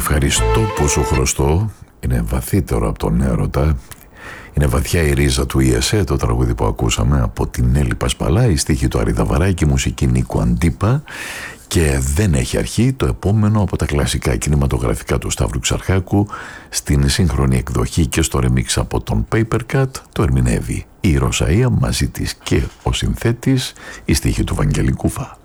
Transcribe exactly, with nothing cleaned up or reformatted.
ευχαριστώ που σου χρωστώ είναι βαθύτερο από τον έρωτα. Είναι βαθιά η ρίζα του Ιεσέ, το τραγούδι που ακούσαμε από την Έλλη Πασπαλά, η στίχη του Άρη Δαβαράκη, η μουσική Νίκου Αντίπα. Και δεν έχει αρχή, το επόμενο από τα κλασικά κινηματογραφικά του Σταύρου Ξαρχάκου, στην σύγχρονη εκδοχή και στο remix από τον Papercut, το ερμηνεύει η Ροζαΐα, μαζί της και ο συνθέτης, η στίχη του Βαγγέλη Κούφα.